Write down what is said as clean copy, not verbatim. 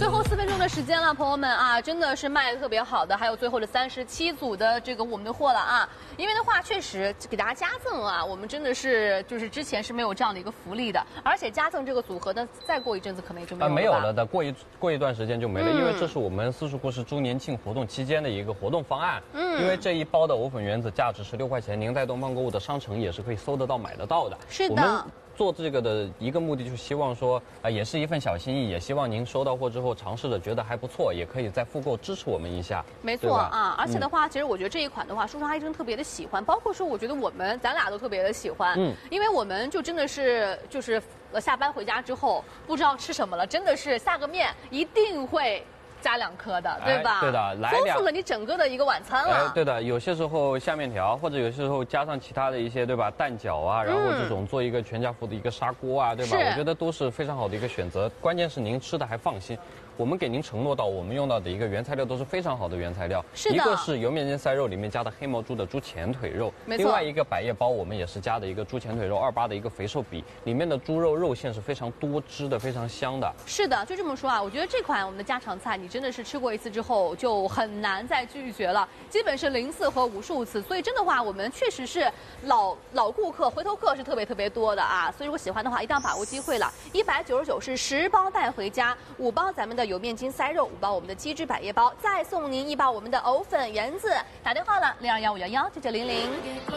后4分钟的时间了，朋友们啊，真的是卖的特别好的，还有最后的37组的这个我们的货了啊。因为的话，确实给大家加赠啊，我们真的是就是之前是没有这样的一个福利的，而且加赠这个组合呢，再过一阵子可能也就没有了吧。 没有了的，过一段时间就没了，因为这是我们私塾故事周年庆活动期间的一个活动方案。因为这一包的藕粉原子价值16块钱，您在东方购物的商城也是可以搜得到、买得到的。 是的。 我们做这个的一个目的，就是希望说，也是一份小心意，也希望您收到货之后尝试着觉得还不错，也可以再复购支持我们一下。 没错啊，而且的话，其实我觉得这一款的话，叔叔阿姨真的特别的喜欢，包括说我觉得咱俩都特别的喜欢，因为我们就真的是就是下班回家之后不知道吃什么了，真的是下个面一定会加2颗的，对吧？ 对的， 丰富了你整个的一个晚餐了。 对的，有些时候下面条，或者有些时候加上其他的一些，对吧？蛋饺啊，然后这种做一个全家福的一个砂锅啊，对吧？我觉得都是非常好的一个选择。关键是您吃的还放心。我们给您承诺到，我们用到的一个原材料都是非常好的原材料。 是的。 一个是油面筋塞肉里面加的黑毛猪的猪前腿肉， 没错。 另外一个百叶包我们也是加的一个猪前腿肉28的一个肥瘦比，里面的猪肉肉馅是非常多汁的，非常香的。 是的，就这么说啊，我觉得这款我们的家常菜，你真的是吃过一次之后就很难再拒绝了，基本是0次和无数次。所以真的话，我们确实是老顾客，回头客是特别多的啊。所以如果喜欢的话，一定要把握机会了。199是10包带回家，5包咱们的油面筋塞肉。5包我们的鸡汁百叶包，再送您1包我们的藕粉原子。打电话了，0215119900。